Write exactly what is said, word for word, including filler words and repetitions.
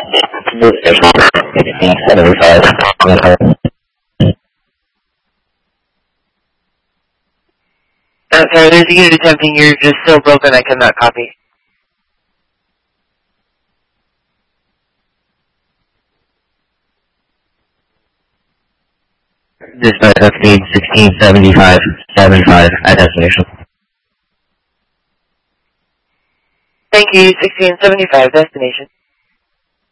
seventy-five. Uh, sorry, there's a unit attempting. You're just so broken I cannot copy. Dispatch fifteen sixteen seventy-five seventy-five at destination. Thank you, sixteen seventy-five destination.